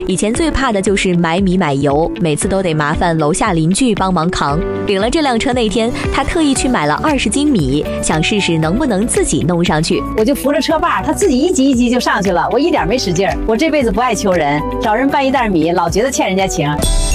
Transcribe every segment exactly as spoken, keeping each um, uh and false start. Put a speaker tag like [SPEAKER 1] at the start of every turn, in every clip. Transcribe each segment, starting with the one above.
[SPEAKER 1] 以前最怕的就是买米买油，每次都得麻烦楼下邻居帮忙扛。领了这辆车那天，他特意去买了二十斤米，想试试能不能自己弄上去。
[SPEAKER 2] 我就扶着车把，他自己一级一级就上去了，我一点没使劲儿。我这辈子不爱求人，找人搬一袋米，老觉得欠人家情。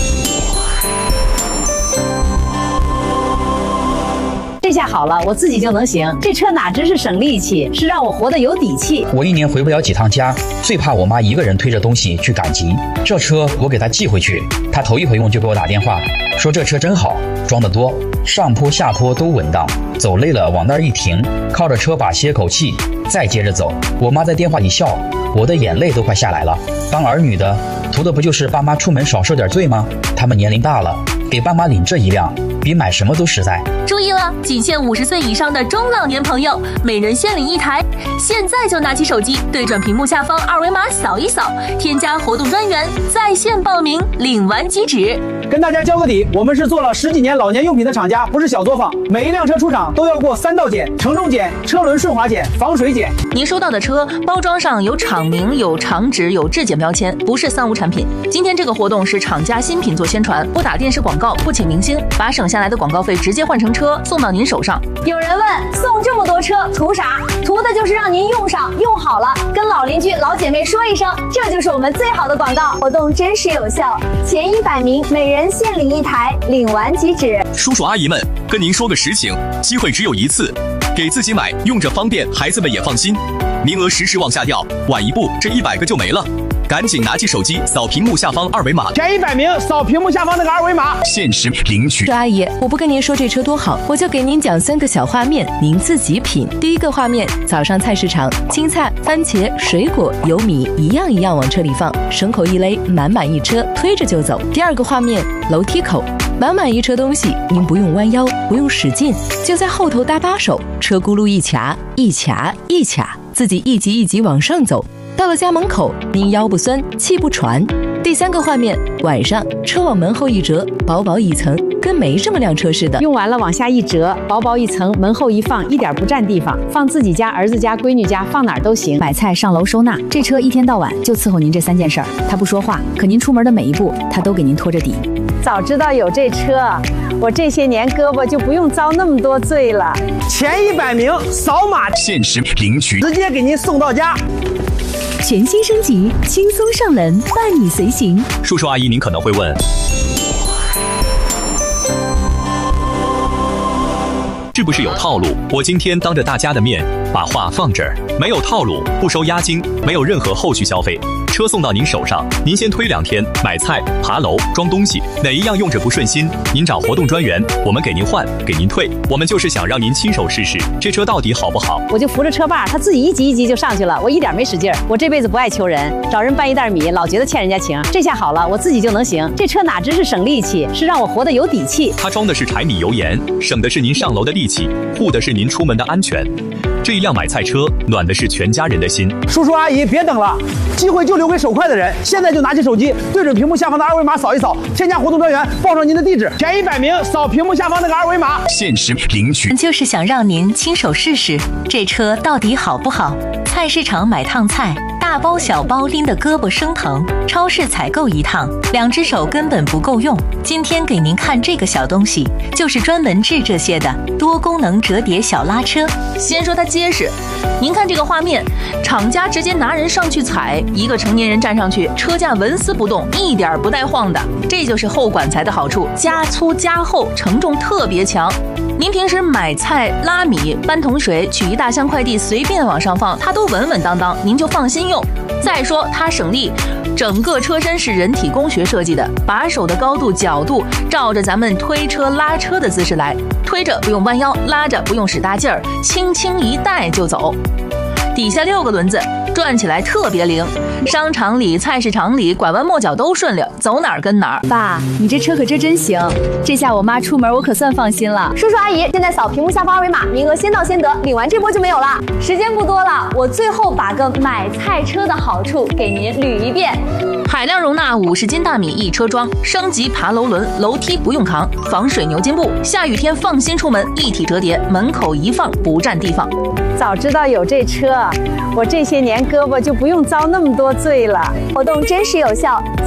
[SPEAKER 2] 这下好了，我自己就能行。这车哪只是省力气，是让我活得有底气。
[SPEAKER 3] 我一年回不了几趟家，最怕我妈一个人推着东西去赶集。这车我给她寄回去，她头一回用就给我打电话，说这车真好，装得多，上坡下坡都稳当，走累了往那儿一停，靠着车把歇口气，再接着走。我妈在电话里笑，我的眼泪都快下来了。当儿女的，图的不就是爸妈出门少受点罪吗？他们年龄大了，给爸妈领这一辆，比买什么都实在。
[SPEAKER 4] 注意了，仅限五十岁以上的中老年朋友，每人限领一台。现在就拿起手机，对准屏幕下方二维码扫一扫，添加活动专员，在线报名，领完即止。
[SPEAKER 5] 跟大家交个底，我们是做了十几年老年用品的厂家，不是小作坊。每一辆车出厂都要过三道检：承重检、车轮顺滑检、防水检。
[SPEAKER 4] 您收到的车包装上有厂名、有厂址、有质检标签，不是三无产品。今天这个活动是厂家新品做宣传，不打电视广告，不请明星，把省下来的广告费直接换成车送到您手上。
[SPEAKER 2] 有人问，送这么多车图啥？图的就是让您用上用好了，跟老邻居老姐妹说一声，这就是我们最好的广告。活动真实有效，前一百名每人限领一台，领完即止。
[SPEAKER 6] 叔叔阿姨们，跟您说个实情，机会只有一次，给自己买，用着方便，孩子们也放心。名额时时往下掉，晚一步这一百个就没了。赶紧拿起手机扫屏幕下方二维码，
[SPEAKER 5] 前一百名扫屏幕下方那个二维码，
[SPEAKER 6] 限时领取。
[SPEAKER 1] 阿姨，我不跟您说这车多好，我就给您讲三个小画面，您自己品。第一个画面，早上菜市场，青菜、番茄、水果、油米一样一样往车里放，绳口一勒，满满一车，推着就走。第二个画面，楼梯口，满满一车东西，您不用弯腰，不用使劲，就在后头搭把手，车轱辘一卡一卡一卡，自己一级一级往上走。到了家门口，您腰不酸，气不喘。第三个画面，晚上车往门后一折，薄薄一层，跟没这么辆车似的。
[SPEAKER 2] 用完了往下一折，薄薄一层，门后一放，一点不占地方，放自己家、儿子家、闺女家，放哪儿都行。买菜上楼收纳，这车一天到晚就伺候您这三件事儿。他不说话，可您出门的每一步，他都给您拖着底。早知道有这车，我这些年胳膊就不用遭那么多罪了。
[SPEAKER 5] 前一百名扫码，
[SPEAKER 6] 限时领取，
[SPEAKER 5] 直接给您送到家。
[SPEAKER 7] 全新升级，轻松上门，伴你随行。
[SPEAKER 6] 叔叔阿姨，您可能会问，是不是有套路？我今天当着大家的面把话放这儿，没有套路，不收押金，没有任何后续消费。车送到您手上，您先推两天，买菜、爬楼、装东西，哪一样用着不顺心，您找活动专员，我们给您换，给您退。我们就是想让您亲手试试这车到底好不好。
[SPEAKER 2] 我就扶着车把，他自己一级一级就上去了，我一点没使劲儿。我这辈子不爱求人，找人搬一袋米，老觉得欠人家情。这下好了，我自己就能行。这车哪只是省力气，是让我活得有底气。
[SPEAKER 6] 它装的是柴米油盐，省的是您上楼的力气，护的是您出门的安全。这一辆买菜车，暖的是全家人的心。
[SPEAKER 5] 叔叔阿姨，别等了，机会就留给手快的人。现在就拿起手机，对准屏幕下方的二维码扫一扫，添加活动专员，报上您的地址，前一百名扫屏幕下方那个二维码，
[SPEAKER 6] 限时领取。
[SPEAKER 4] 就是想让您亲手试试这车到底好不好。菜市场买趟菜，大包小包拎得胳膊生疼；超市采购一趟，两只手根本不够用。今天给您看这个小东西，就是专门治这些的多功能折叠小拉车。先说它结实，您看这个画面，厂家直接拿人上去踩，一个成年人站上去，车架纹丝不动，一点不带晃的。这就是后管材的好处，加粗加厚，承重特别强。您平时买菜、拉米、搬桶水、取一大箱快递，随便往上放，它都稳稳当当，您就放心用。再说它省力，整个车身是人体工学设计的，把手的高度、角度照着咱们推车、拉车的姿势来，推着不用弯腰，拉着不用使大劲儿，轻轻一带就走。底下六个轮子，转起来特别灵，商场里、菜市场里拐弯抹角都顺溜，走哪儿跟哪儿。
[SPEAKER 7] 爸，你这车可真真行，这下我妈出门我可算放心了。
[SPEAKER 8] 叔叔阿姨，现在扫屏幕下方二维码，名额先到先得，领完这波就没有了。时间不多了，我最后把个买菜车的好处给您捋一遍。
[SPEAKER 4] 海量容纳五十斤大米一车装，升级爬楼轮，楼梯不用扛，防水牛津布，下雨天放心出门，一体折叠，门口一放不占地方。
[SPEAKER 2] 早知道有这车，我这些年胳膊就不用遭那么多罪了。
[SPEAKER 8] 活动真实有效。